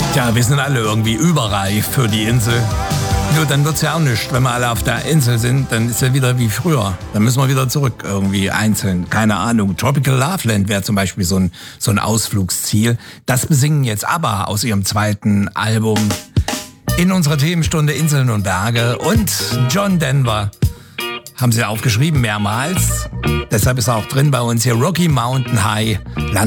Tja, wir sind alle irgendwie überreif für die Insel. Nur dann wird's ja auch nichts. Wenn wir alle auf der Insel sind, dann ist ja wieder wie früher. Dann müssen wir wieder zurück irgendwie einzeln. Keine Ahnung. Tropical Loveland wäre zum Beispiel so ein Ausflugsziel. Das besingen jetzt ABBA aus ihrem zweiten Album. In unserer Themenstunde Inseln und Berge. Und John Denver haben sie aufgeschrieben mehrmals. Deshalb ist er auch drin bei uns hier. Rocky Mountain High.